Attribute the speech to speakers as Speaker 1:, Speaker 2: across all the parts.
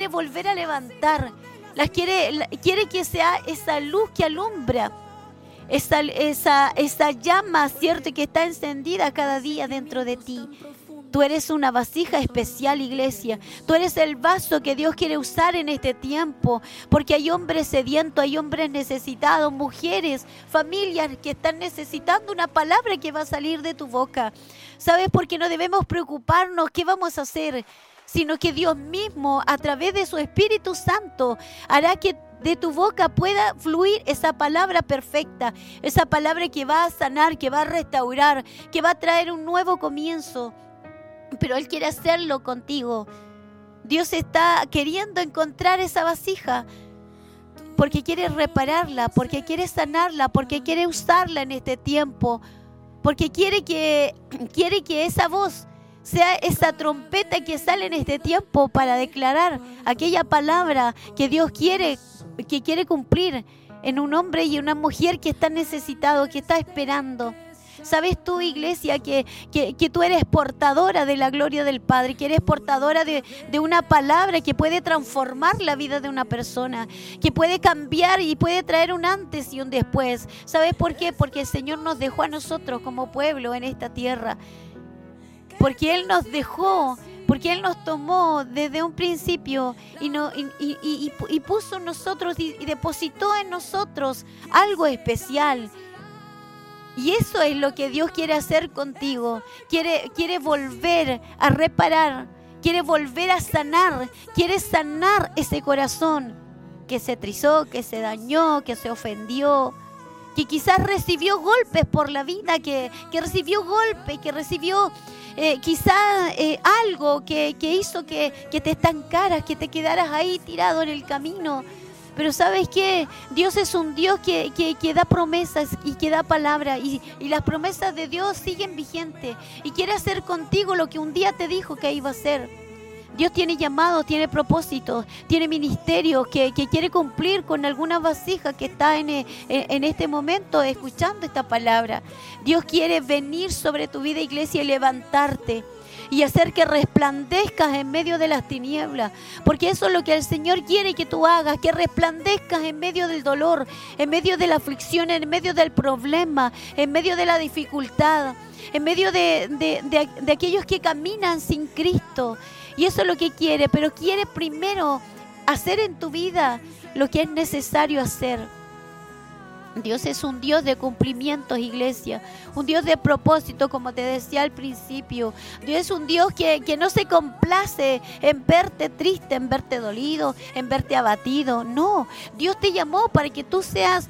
Speaker 1: volver a levantar. Quiere que sea esa luz que alumbra, esa llama, ¿cierto?, que está encendida cada día dentro de ti. Tú eres una vasija especial, iglesia. Tú eres el vaso que Dios quiere usar en este tiempo. Porque hay hombres sedientos, hay hombres necesitados, mujeres, familias que están necesitando una palabra que va a salir de tu boca. ¿Sabes? Porque no debemos preocuparnos qué vamos a hacer, sino que Dios mismo, a través de su Espíritu Santo, hará que de tu boca pueda fluir esa palabra perfecta, esa palabra que va a sanar, que va a restaurar, que va a traer un nuevo comienzo. Pero Él quiere hacerlo contigo. Dios está queriendo encontrar esa vasija porque quiere repararla, porque quiere sanarla, porque quiere usarla en este tiempo, porque quiere que esa voz sea esa trompeta que sale en este tiempo para declarar aquella palabra que Dios quiere cumplir en un hombre y una mujer que está necesitado, que está esperando. ¿Sabes tú, iglesia, que tú eres portadora de la gloria del Padre, que eres portadora de una palabra que puede transformar la vida de una persona, que puede cambiar y puede traer un antes y un después? ¿Sabes por qué? Porque el Señor nos dejó a nosotros como pueblo en esta tierra. Porque Él nos dejó, porque Él nos tomó desde un principio y puso en nosotros y depositó en nosotros algo especial. Y eso es lo que Dios quiere hacer contigo. Quiere volver a reparar, quiere volver a sanar, quiere sanar ese corazón que se trizó, que se dañó, que se ofendió, que quizás recibió golpes por la vida, que recibió golpes, que recibió quizás algo que hizo que te estancaras, que te quedaras ahí tirado en el camino. Pero ¿sabes qué? Dios es un Dios que da promesas y que da palabra. Y las promesas de Dios siguen vigentes. Y quiere hacer contigo lo que un día te dijo que iba a hacer. Dios tiene llamados, tiene propósitos, tiene ministerios que quiere cumplir con alguna vasija que está en este momento escuchando esta palabra. Dios quiere venir sobre tu vida, iglesia, y levantarte y hacer que resplandezcas en medio de las tinieblas, porque eso es lo que el Señor quiere que tú hagas, que resplandezcas en medio del dolor, en medio de la aflicción, en medio del problema, en medio de la dificultad, en medio de aquellos que caminan sin Cristo. Y eso es lo que quiere, pero quiere primero hacer en tu vida lo que es necesario hacer. Dios es un Dios de cumplimientos, iglesia, un Dios de propósito, como te decía al principio. Dios es un Dios que no se complace en verte triste, en verte dolido, en verte abatido. No, Dios te llamó para que tú seas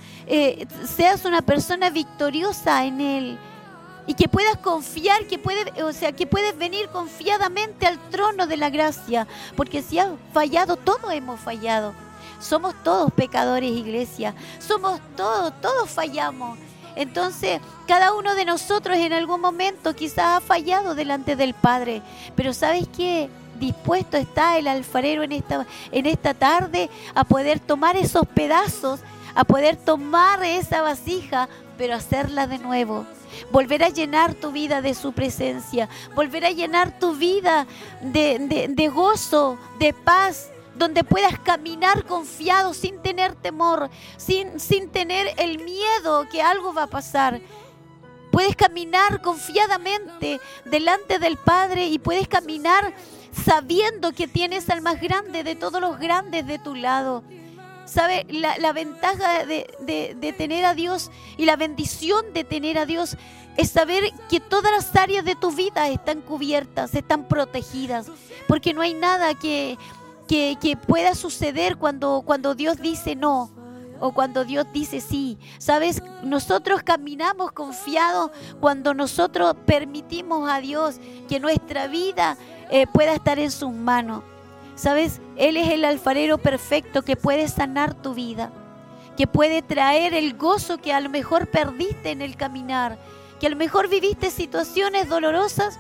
Speaker 1: una persona victoriosa en Él. Y que puedas confiar, que puedes venir confiadamente al trono de la gracia. Porque si has fallado, todos hemos fallado. Somos todos pecadores, iglesia. Somos todos fallamos. Entonces, cada uno de nosotros en algún momento quizás ha fallado delante del Padre. Pero ¿sabes qué? Dispuesto está el alfarero en esta tarde a poder tomar esos pedazos, a poder tomar esa vasija, pero hacerla de nuevo. Volver a llenar tu vida de su presencia, volver a llenar tu vida de gozo, de paz, donde puedas caminar confiado, sin tener temor, sin tener el miedo que algo va a pasar. Puedes caminar confiadamente delante del Padre y puedes caminar sabiendo que tienes al más grande de todos los grandes de tu lado. ¿Sabe? La ventaja de tener a Dios y la bendición de tener a Dios es saber que todas las áreas de tu vida están cubiertas, están protegidas, porque no hay nada que pueda suceder cuando Dios dice no o cuando Dios dice sí. ¿Sabes? Nosotros caminamos confiados cuando nosotros permitimos a Dios que nuestra vida pueda estar en sus manos. ¿Sabes? Él es el alfarero perfecto que puede sanar tu vida, que puede traer el gozo que a lo mejor perdiste en el caminar, que a lo mejor viviste situaciones dolorosas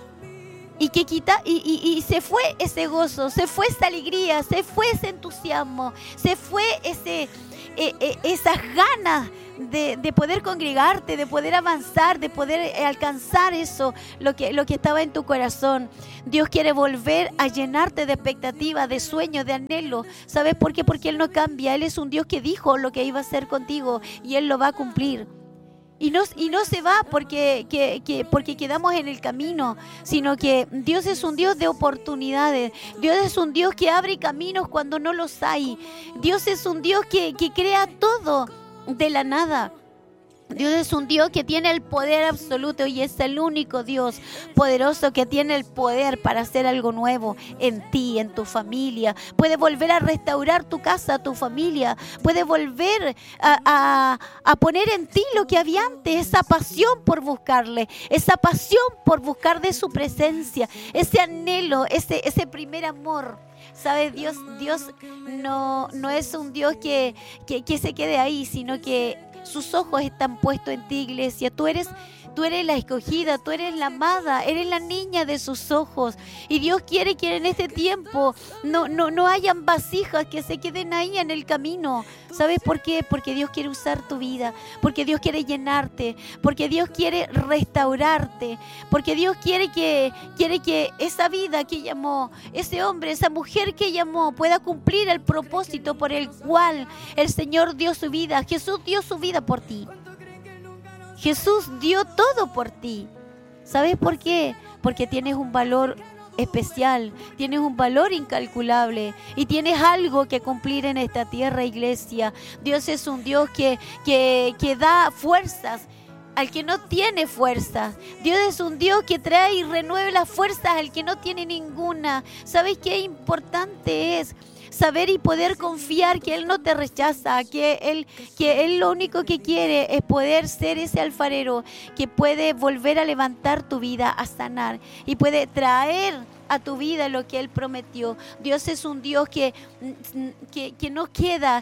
Speaker 1: y que y se fue ese gozo, se fue esa alegría, se fue ese entusiasmo, se fue esas ganas de poder congregarte, de poder avanzar, de poder alcanzar eso, lo que estaba en tu corazón. Dios quiere volver a llenarte de expectativa, de sueño, de anhelo. ¿Sabes por qué? Porque Él no cambia. Él es un Dios que dijo lo que iba a hacer contigo y Él lo va a cumplir. Y no se va porque quedamos en el camino, sino que Dios es un Dios de oportunidades. Dios es un Dios que abre caminos cuando no los hay. Dios es un Dios que crea todo de la nada. Dios es un Dios que tiene el poder absoluto y es el único Dios poderoso que tiene el poder para hacer algo nuevo en ti, en tu familia. Puede volver a restaurar tu casa, tu familia. Puede volver a poner en ti lo que había antes, esa pasión por buscarle, esa pasión por buscar de su presencia, ese anhelo, ese primer amor. ¿Sabes? Dios no es un Dios que se quede ahí, sino que sus ojos están puestos en ti, iglesia. Tú eres la escogida, tú eres la amada, eres la niña de sus ojos. Y Dios quiere que en este tiempo no hayan vasijas que se queden ahí en el camino. ¿Sabes por qué? Porque Dios quiere usar tu vida, porque Dios quiere llenarte, porque Dios quiere restaurarte, porque Dios quiere que esa vida que llamó, ese hombre, esa mujer que llamó, pueda cumplir el propósito por el cual el Señor dio su vida. Jesús dio su vida por ti. Jesús dio todo por ti. ¿Sabes por qué? Porque tienes un valor especial, tienes un valor incalculable y tienes algo que cumplir en esta tierra, iglesia. Dios es un Dios que da fuerzas al que no tiene fuerzas. Dios es un Dios que trae y renueve las fuerzas al que no tiene ninguna. ¿Sabes qué importante es? Saber y poder confiar que Él no te rechaza, que Él lo único que quiere es poder ser ese alfarero que puede volver a levantar tu vida, a sanar y puede traer a tu vida lo que Él prometió. Dios es un Dios que no queda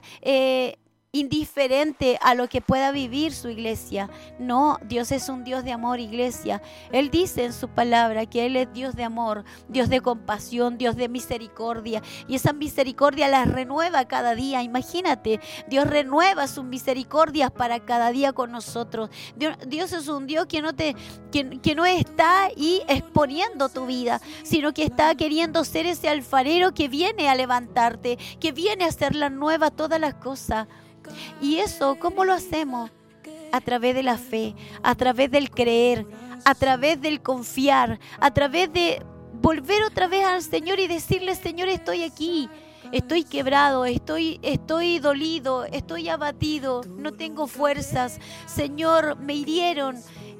Speaker 1: indiferente a lo que pueda vivir su iglesia. No, Dios es un Dios de amor, iglesia. Él dice en su palabra que Él es Dios de amor, Dios de compasión, Dios de misericordia, y esa misericordia la renueva cada día. Imagínate, Dios renueva sus misericordias para cada día con nosotros. Dios es un Dios que no está ahí exponiendo tu vida, sino que está queriendo ser ese alfarero que viene a levantarte, que viene a hacerla nueva todas las cosas. Y eso, ¿cómo lo hacemos? A través de la fe, a través del creer, a través del confiar, a través de volver otra vez al Señor y decirle: Señor, estoy aquí, estoy quebrado, estoy dolido, estoy abatido, no tengo fuerzas. Señor, me hirieron.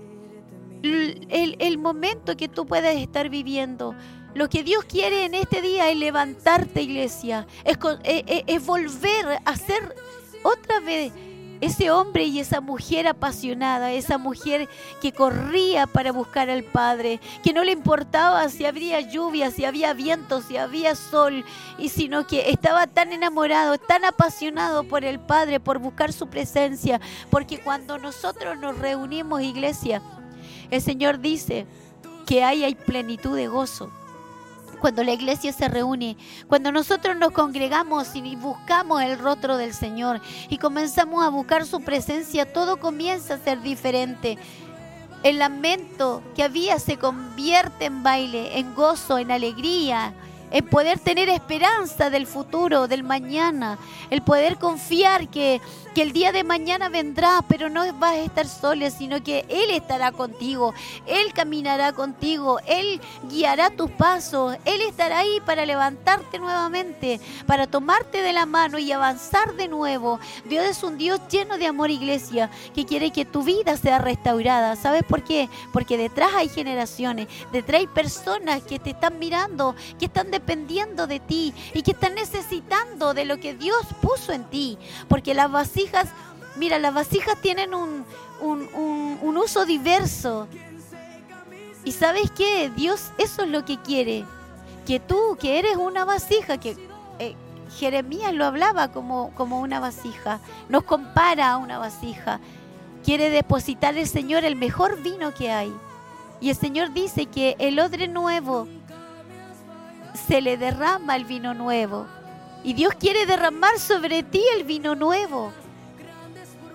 Speaker 1: El momento que tú puedes estar viviendo, lo que Dios quiere en este día es levantarte, iglesia, es volver a ser otra vez ese hombre y esa mujer apasionada, esa mujer que corría para buscar al Padre, que no le importaba si habría lluvia, si había viento, si había sol, y sino que estaba tan enamorado, tan apasionado por el Padre, por buscar su presencia, porque cuando nosotros nos reunimos, iglesia, el Señor dice que hay plenitud de gozo. Cuando la iglesia se reúne, cuando nosotros nos congregamos y buscamos el rostro del Señor y comenzamos a buscar su presencia, todo comienza a ser diferente. El lamento que había se convierte en baile, en gozo, en alegría, en poder tener esperanza del futuro, del mañana, el poder confiar que el día de mañana vendrá, pero no vas a estar sola, sino que Él estará contigo, Él caminará contigo, Él guiará tus pasos, Él estará ahí para levantarte nuevamente, para tomarte de la mano y avanzar de nuevo. Dios es un Dios lleno de amor, iglesia, que quiere que tu vida sea restaurada. ¿Sabes por qué? Porque detrás hay generaciones, detrás hay personas que te están mirando, que están dependiendo de ti y que están necesitando de lo que Dios puso en ti, porque las vasijas, mira, las vasijas tienen un uso diverso. ¿Y sabes qué? Dios eso es lo que quiere, que tú, que eres una vasija, que Jeremías lo hablaba como una vasija, nos compara a una vasija. Quiere depositar el Señor el mejor vino que hay. Y el Señor dice que el odre nuevo se le derrama el vino nuevo. Y Dios quiere derramar sobre ti el vino nuevo.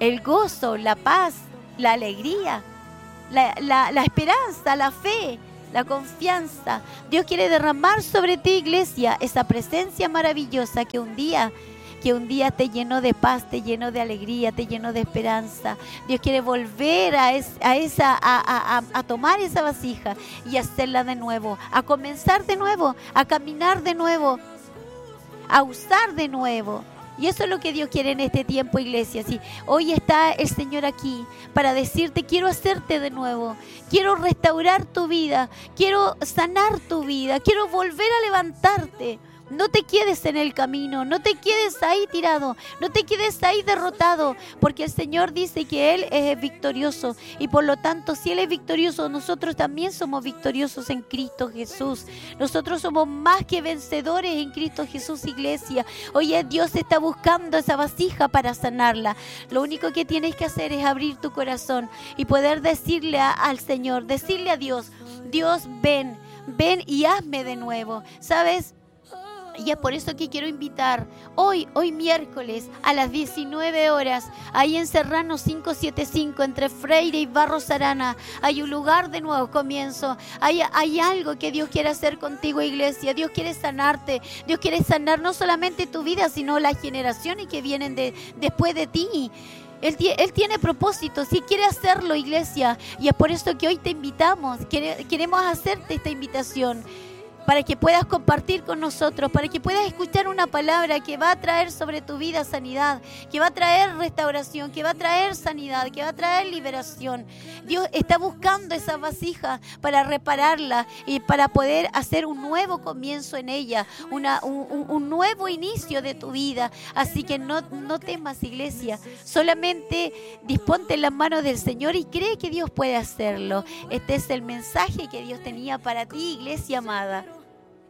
Speaker 1: el gozo, la paz, la alegría, la esperanza, la fe, la confianza. Dios quiere derramar sobre ti, iglesia, esa presencia maravillosa que un día te llenó de paz, te llenó de alegría, te llenó de esperanza. Dios quiere volver a tomar esa vasija y hacerla de nuevo, a comenzar de nuevo, a caminar de nuevo, a usar de nuevo. Y eso es lo que Dios quiere en este tiempo, iglesia. Sí, hoy está el Señor aquí para decirte: quiero hacerte de nuevo, quiero restaurar tu vida, quiero sanar tu vida, quiero volver a levantarte. No te quedes en el camino, no te quedes ahí tirado, no te quedes ahí derrotado, porque el Señor dice que Él es victorioso y por lo tanto, si Él es victorioso, nosotros también somos victoriosos en Cristo Jesús. Nosotros somos más que vencedores en Cristo Jesús, iglesia. Oye, Dios está buscando esa vasija para sanarla. Lo único que tienes que hacer es abrir tu corazón y poder decirle al Señor, decirle a Dios: Dios, ven y hazme de nuevo. ¿Sabes? Y es por eso que quiero invitar hoy miércoles a las 19 horas, ahí en Serrano 575, entre Freire y Barros Arana. Hay un lugar de nuevo comienzo. Hay algo que Dios quiere hacer contigo, iglesia. Dios quiere sanarte. Dios quiere sanar no solamente tu vida, sino las generaciones que vienen después de ti. Él tiene propósitos y quiere hacerlo, iglesia. Y es por eso que hoy te invitamos. Queremos hacerte esta invitación, para que puedas compartir con nosotros, para que puedas escuchar una palabra que va a traer sobre tu vida sanidad, que va a traer restauración, que va a traer sanidad, que va a traer liberación. Dios está buscando esa vasija para repararla y para poder hacer un nuevo comienzo en ella, un nuevo inicio de tu vida. Así que no temas, iglesia, solamente disponte en las manos del Señor y cree que Dios puede hacerlo. Este es el mensaje que Dios tenía para ti, iglesia amada.